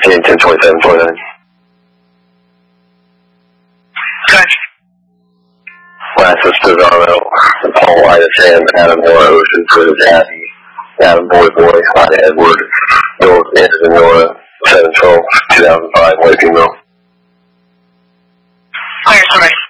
10-27-29. Okay. Last is Cesaro, Paul White of Sam, Adam Moore, Ocean, Chris Abby, Adam Boy, Lida Edward, Bill Antonora, 7-12-2005, white female. Clear, sorry.